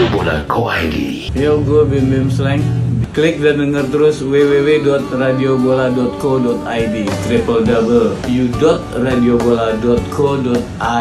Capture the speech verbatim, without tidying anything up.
Bola dot co dot I D. Yo, gue Bim Bim Slang. Klik dan denger terus w w w dot radio bola dot co dot i d, triple w w w dot radio bola dot co dot i d.